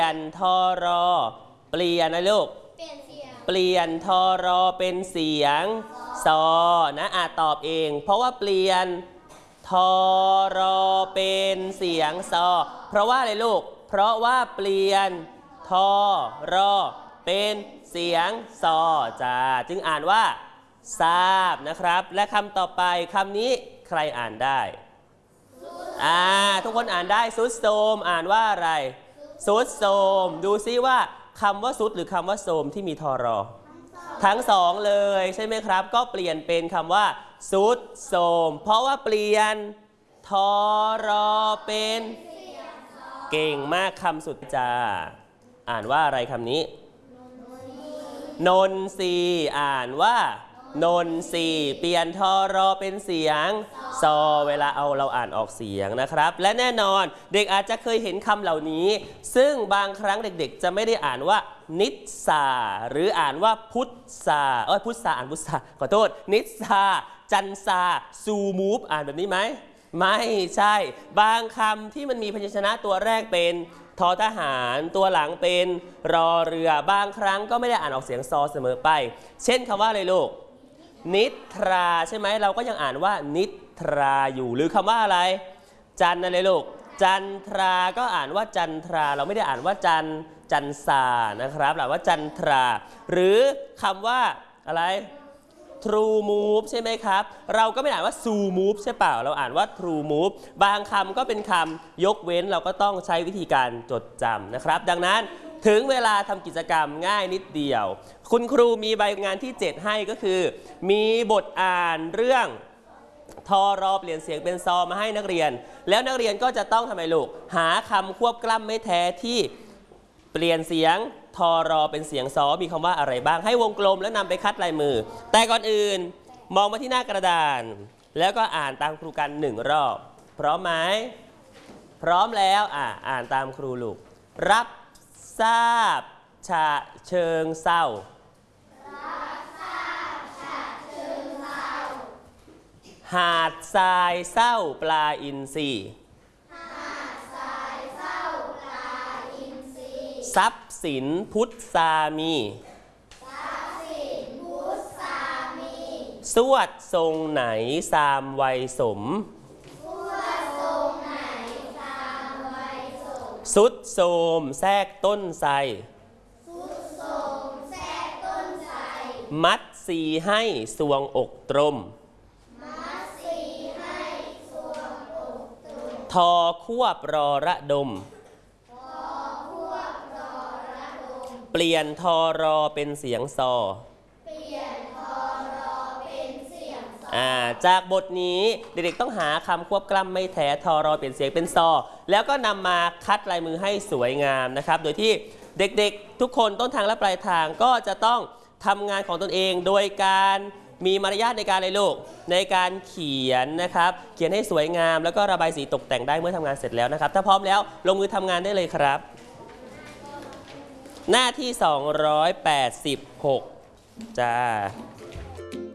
ลี่ยนทอรอเปลี่ยนนะลูกเปลี่ยนทอรอเป็นเสียงซอนะตอบเองเพราะว่าเปลี่ยนทอรอเป็นเสียงซอเพราะว่าอะไรลูกเพราะว่าเปลี่ยนทอรอเป็นเสียงซอจ้าจึงอ่านว่าทราบนะครับและคำต่อไปคำนี้ใครอ่านได้ทุกคนอ่านได้ซุดโทรมอ่านว่าอะไรซุดโทรมดูซิว่าคำว่าซุดหรือคำว่าโทรมที่มีทอรอทั้งสองเลยใช่ไหมครับก็เปลี่ยนเป็นคำว่าซุดโทรมเพราะว่าเปลี่ยนทอรอเป็นเก่งมากคำสุดจ้าอ่านว่าอะไรคำนี้นนทรีอ่านว่านนทรีเปลี่ยนทอรอเป็นเสียงซอเวลาเราอ่านออกเสียงนะครับและแน่นอนเด็กอาจจะเคยเห็นคำเหล่านี้ซึ่งบางครั้งเด็กๆจะไม่ได้อ่านว่านิสสาหรืออ่านว่าพุทธาพุทธาอ่านพุทธาขอโทษนิสสาจันซาซูมูฟอ่านแบบนี้ไหมไม่ใช่บางคำที่มันมีพยัญชนะตัวแรกเป็นทอทหารตัวหลังเป็นรอเรือบางครั้งก็ไม่ได้อ่านออกเสียงซอเสมอไปเช่นคำว่าอะไรลูกนิทราใช่ไหมเราก็ยังอ่านว่านิทราอยู่หรือคำว่าอะไรจันอะไรลูกจันทราก็อ่านว่าจันทราเราไม่ได้อ่านว่าจันสานะครับอ่านว่าจันทราหรือคำว่าอะไร true move ใช่ไหมครับเราก็ไม่อ่านว่า true move ใช่เปล่าเราอ่านว่า true move บางคำก็เป็นคำยกเว้นเราก็ต้องใช้วิธีการจดจำนะครับดังนั้นถึงเวลาทำกิจกรรมง่ายนิดเดียวคุณครูมีใบงานที่7ให้ก็คือมีบทอ่านเรื่องทอรอเปลี่ยนเสียงเป็นซอมาให้นักเรียนแล้วนักเรียนก็จะต้องทำไมลูกหาคำควบกล้ำไม่แท้ที่เปลี่ยนเสียงทอรอเป็นเสียงซอมีคำว่าอะไรบ้างให้วงกลมแล้วนำไปคัดลายมือแต่ก่อนอื่นมองมาที่หน้ากระดานแล้วก็อ่านตามครูกัน1 รอบพร้อมไหมพร้อมแล้วอ่านตามครูลูกรับทราบฉะเชิงเศร้าหาดทรายเศร้าปลาอินทรีทรัพย์สินพุทธสามีสวดทรงไหนสามวัยสมสุดโทมแทรกต้นไทรมัดสีให้สวงอกตรมทอควบรอระดมเปลี่ยนทอรอเป็นเสียงซอจากบทนี้เด็กๆต้องหาคำควบกล้ำไม่แท้ทอรอเปลี่ยนเสียงเป็นซอแล้วก็นำมาคัดลายมือให้สวยงามนะครับโดยที่เด็กๆทุกคนต้นทางและปลายทางก็จะต้องทำงานของตนเองโดยการมีมารยาทในการอะไรลูกในการเขียนนะครับเขียนให้สวยงามแล้วก็ระบายสีตกแต่งได้เมื่อทำงานเสร็จแล้วนะครับถ้าพร้อมแล้วลงมือทำงานได้เลยครับหน้าที่286จ้า